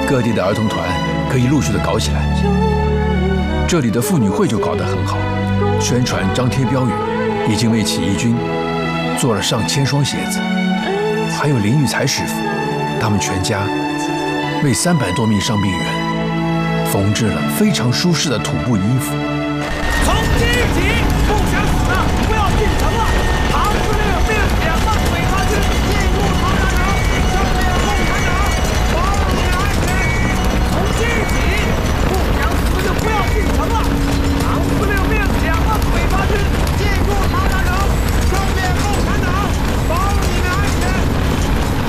各地的儿童团可以陆续的搞起来。这里的妇女会就搞得很好，宣传张贴标语，已经为起义军做了上千双鞋子。还有林育才师傅，他们全家为300多名伤病员缝制了非常舒适的土布衣服。